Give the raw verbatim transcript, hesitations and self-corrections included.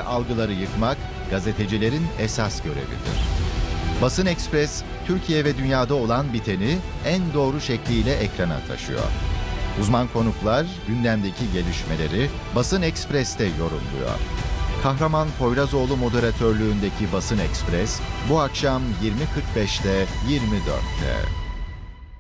algıları yıkmak gazetecilerin esas görevidir. Basın Ekspres, Türkiye ve dünyada olan biteni en doğru şekliyle ekrana taşıyor. Uzman konuklar gündemdeki gelişmeleri Basın Ekspres'te yorumluyor. Kahraman Poyrazoğlu moderatörlüğündeki Basın Ekspres bu akşam yirmi kırk beşte yirmi dörtte.